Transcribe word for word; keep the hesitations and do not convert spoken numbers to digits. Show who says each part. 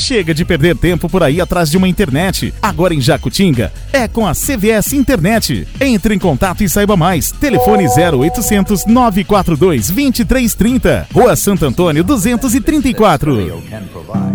Speaker 1: Chega de perder tempo por aí atrás de uma internet. Agora em Jacutinga é com a C V S Internet. Entre em contato e saiba mais. Telefone zero oitocentos, nove quatro dois, dois três três zero. Rua Santo Antônio duzentos e trinta e quatro.